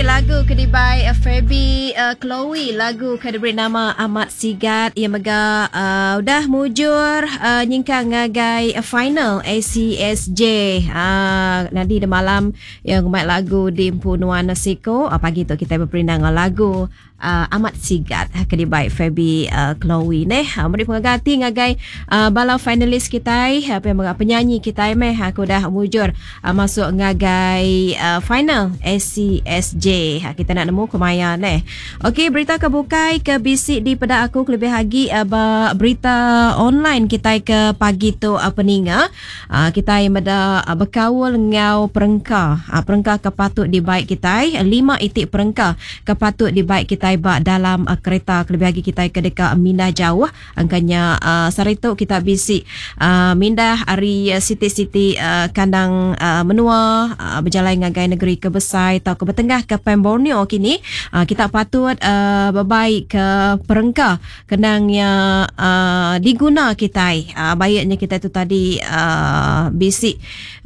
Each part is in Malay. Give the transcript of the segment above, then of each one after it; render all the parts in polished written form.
lagu kedibai Feby Chloe, lagu kediberi nama Amat Sigat yang mega udah mujur nyingkang ngagai final ACSJ nanti di malam yang main lagu di Punuan Nasiko pagi tu kita berperindang lagu Amat Sigat kedibai Feby Chloe neh mari pengagati ngagai bala finalis kita apa yang penyanyi kita meh aku dah mujur masuk ngagai final ACSJ. Kita nak nemu kemaya neh. Okey, berita kebukai ke bisik di pada aku lebih lagi berita online kita ke pagi tu peninga. Kita yang ada berkawal ngau perengka. Perengka kepatut dibaik kita 5 itik perengka kepatut dibaik kita bak dalam kereta lebih lagi kita ke dekat mindah jauh angkanya sarito kita bisik mindah hari siti-siti kandang menua berjalan ngagai negeri ke Besai atau ke Betengah ke Borneo kini kita patut berbaik ke perengka kenangnya diguna kita baiknya kita tu tadi bisik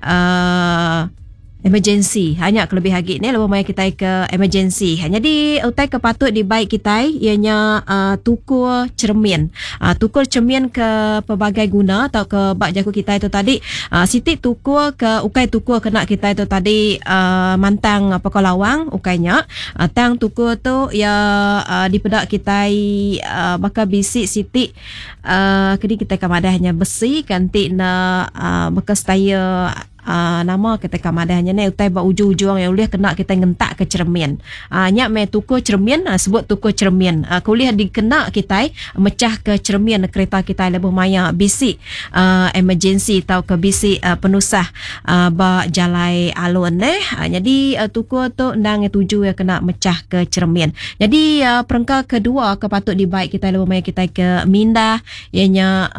emergency hanya lebih lagi ni lebih banyak kita ke emergency jadi utai kepatut dibaik kita ianya tukul cermin ke pelbagai guna atau ke bak jaku kita itu tadi sitik tukul ke ukai tukul kena kita itu tadi mantang pekolawang ukainya tang tukul tu ya di pedak kita bakal bisik sitik kedi kita kamadahnya besi kanti na bekas taya nama kita kamadahnya ni utai ba ujung-ujung yang boleh kena kita ngentak ke cermin nyak me tukul cermin sebut tukul cermin kuliah dikena kita mecah ke cermin kereta kita lebih maya bisik emergency atau ke bisik penusah ba jalai alun jadi tukul tu ndang tuju yang kena mecah ke cermin jadi perengka kedua kepatut dibaik kita lebih maya kita ke mindah ianya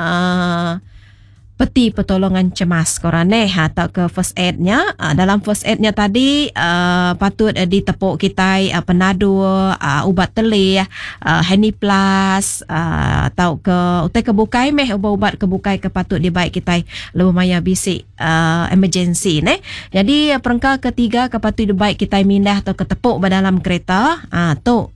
peti pertolongan cemas korang atau ke first aid-nya dalam first aid-nya tadi patut ditepuk kita penadu ubat telih Henny Plus atau ke utai kebukai ubat-ubat kebukai ke patut dibaik kita lebih maya bisik emergency jadi perengka ketiga ke patut dibaik kita mindah atau ketepuk dalam kereta tu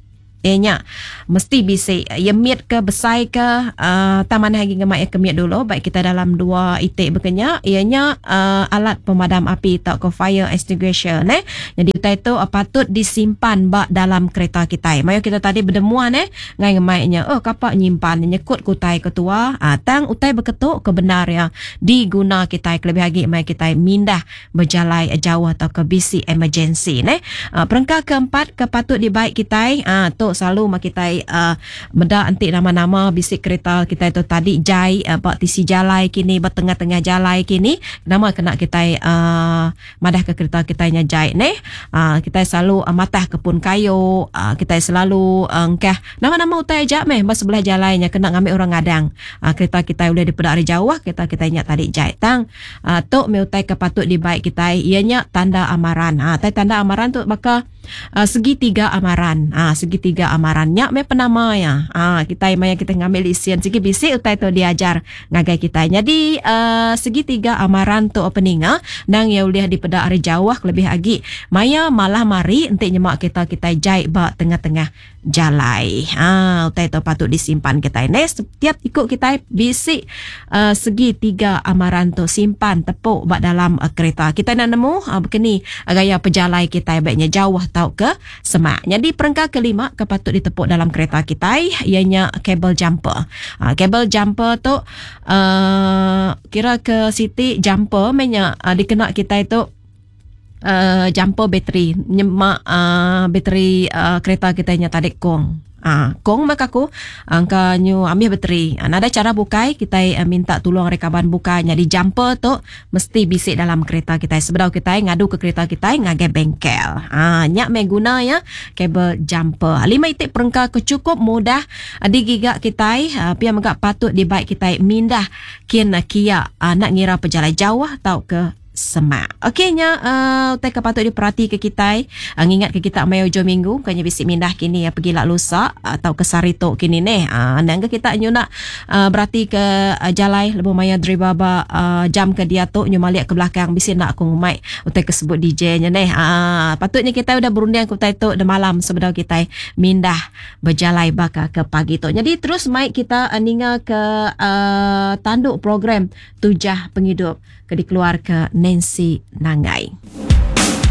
mesti bisik yemit ke besai ke taman hagi ngemak kemiat dulu baik kita dalam 2 itik berkenyak ianya alat pemadam api atau ke fire extinguisher jadi kita itu patut disimpan bak dalam kereta kita maya kita tadi berdemuan ngai ngemaknya kapak nyimpan nyekut kutai ketua tang utai berketuk kebenar yang diguna kita lebih lagi maya kita mindah berjalai jauh atau ke bisik emergency perengka keempat kepatut dibaik kita tu selalu mak kita benda antik nama-nama bisik kereta kita itu tadi jai bak tisi jalai kini bertengah-tengah jalai kini nama kena kita madah ke kereta kita nya jai kita selalu matah kepun kayu kita selalu kah nama-nama utai ajak bas sebelah jalainya kena ngambil orang ngadang kereta kita boleh di pedari jauh kita nya tadi jai tang tu me utai kepatut dibaik kita ianya tanda amaran tanda amaran tu bakal segitiga amaran segitiga amarannya me penama ya kita maya kita ngambil isian segi bisik utai tu diajar ngagai kita jadi segitiga amaran tu opening nang ya uliah di peda hari jauh lebih lagi maya malah mari entik nyemak kita jai ba tengah-tengah jalai utai tu patut disimpan kita setiap ikut kita bisik segitiga amaran tu simpan tepuk ba dalam kereta kita nak nemu begini gaya pejalai kita baiknya jauh tau ke semak jadi perengka kelima kepatut ditepuk dalam kereta kita ianya kabel jumper kabel jumper tu kira ke siti jumper menya dikena kita itu jumper bateri nyemak bateri kereta kita nya tadi kong kong makaku angka nyu ambil bateri ada cara bukai kita minta tolong rekaban bukanya di jumper tu mesti bisik dalam kereta kita sebelum kita ngadu ke kereta kita ngagai bengkel nyak mengguna ya kabel jumper 5 itik perengka kecukup mudah digigak kita pia megak patut dibaik kita mindah kin kia nak ngira pejalan jauh atau ke semak. Okeynya utai ke patut diperhati ke kita. Ngingat ke kita mai hujung minggu kanya bisik mindah kini pergi lak lusa atau ke Sarito kini ni. Nangga kita nyu nak berarti ke jalai lebih maya dribaba jam ke dia tu nyu malik ke belakang bisik nak aku ngumai utai ke sebut DJ nya ni. Patutnya kita udah berunding ke utai tu de malam sebenarnya kita mindah berjalai baka ke pagi tu. Jadi terus mai kita ninga ke tanduk program Tujah Penghidup ke dikeluar ke Nancy Nangai.